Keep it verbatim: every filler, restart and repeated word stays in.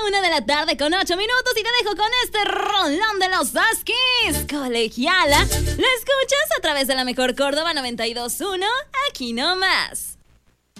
una de la tarde con ocho minutos y te dejo con este rolón de los Huskies. Colegiala, lo escuchas a través de la mejor Córdoba noventa y dos punto uno, aquí nomás.